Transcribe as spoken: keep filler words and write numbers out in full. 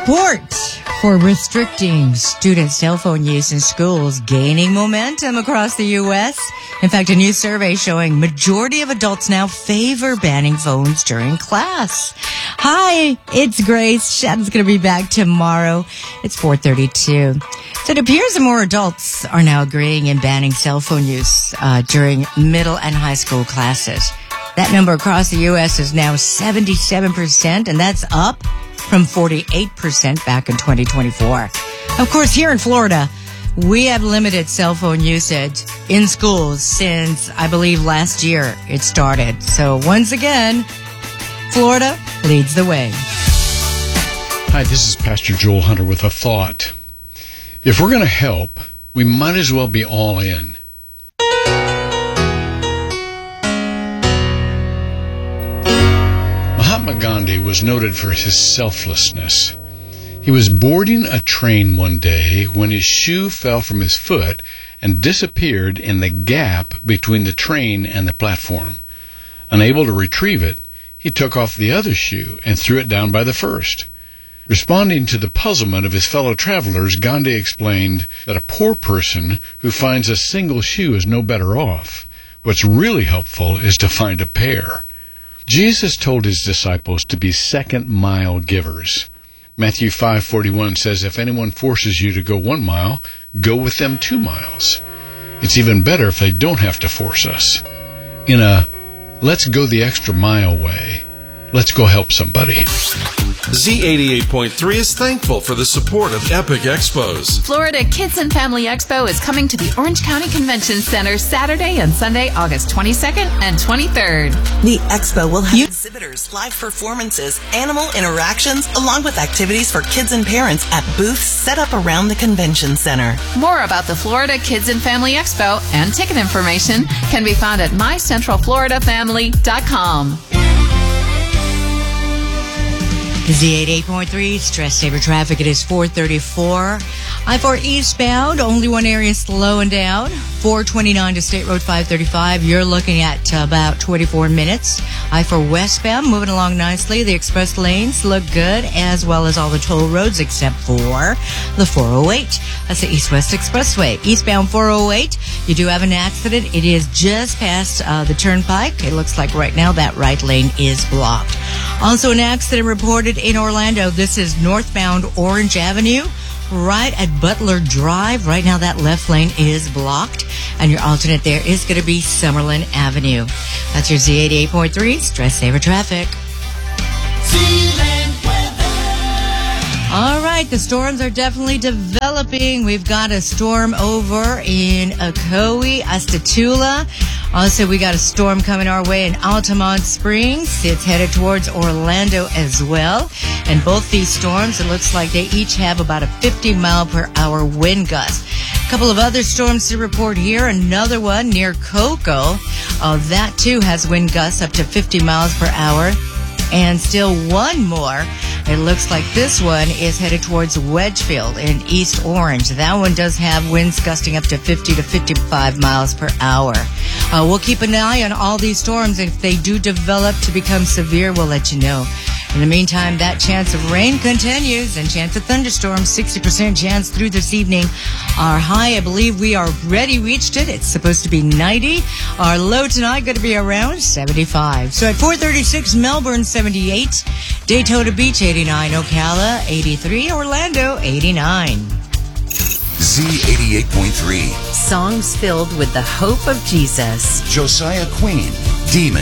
Support for restricting student cell phone use in schools gaining momentum across the U S. In fact, a new survey showing majority of adults now favor banning phones during class. Hi, it's Grace. Shad's going to be back tomorrow. It's four thirty-two. So it appears that more adults are now agreeing in banning cell phone use uh, during middle and high school classes. That number across the U S is now seventy-seven percent, and that's up from forty-eight percent back in twenty twenty-four. Of course, here in Florida, we have limited cell phone usage in schools since, I believe, last year it started. So once again, Florida leads the way. Hi, this is Pastor Joel Hunter with a thought. If we're going to help, we might as well be all in. Mahatma Gandhi was noted for his selflessness. He was boarding a train one day when his shoe fell from his foot and disappeared in the gap between the train and the platform. Unable to retrieve it, he took off the other shoe and threw it down by the first. Responding to the puzzlement of his fellow travelers, Gandhi explained that a poor person who finds a single shoe is no better off. What's really helpful is to find a pair. Jesus told his disciples to be second-mile givers. Matthew five forty-one says, if anyone forces you to go one mile, go with them two miles. It's even better if they don't have to force us. In a let's go the extra mile way, let's go help somebody. Z eighty-eight point three is thankful for the support of Epic Expos. Florida Kids and Family Expo is coming to the Orange County Convention Center Saturday and Sunday, August twenty-second and twenty-third. The expo will have exhibitors, live performances, animal interactions, along with activities for kids and parents at booths set up around the convention center. More about the Florida Kids and Family Expo and ticket information can be found at my central florida family dot com. Z eighty-eight point three, Stress Saver Traffic. It is four thirty-four. I four eastbound, only one area slowing down. four twenty-nine to State Road five thirty-five. You're looking at uh, about twenty-four minutes. I four westbound, moving along nicely. The express lanes look good, as well as all the toll roads except for the four oh eight. That's the East-West Expressway. Eastbound four oh eight, you do have an accident. It is just past uh, the turnpike. It looks like right now that right lane is blocked. Also an accident reported in Orlando. This is northbound Orange Avenue, right at Butler Drive. Right now that left lane is blocked, and your alternate there is going to be Summerlin Avenue. That's your Z eighty-eight point three Stress Saver Traffic. All right, the storms are definitely developing. We've got a storm over in Ocoee, Astatula. Also, we got a storm coming our way in Altamont Springs. It's headed towards Orlando as well. And both these storms, it looks like they each have about a fifty mile per hour wind gust. A couple of other storms to report here. Another one near Cocoa. Uh, that, too, has wind gusts up to fifty miles per hour. And still one more. It looks like this one is headed towards Wedgefield in East Orange. That one does have winds gusting up to fifty to fifty-five miles per hour. Uh, we'll keep an eye on all these storms. If they do develop to become severe, we'll let you know. In the meantime, that chance of rain continues, and chance of thunderstorms, sixty percent chance through this evening. Our high, I believe we already reached it. It's supposed to be ninety. Our low tonight going to be around seventy-five. So at four thirty-six, Melbourne seventy-eight, Daytona Beach eighty-nine, Ocala eighty-three, Orlando eighty-nine. Z eighty-eight point three. Songs filled with the hope of Jesus. Josiah Queen, Demon.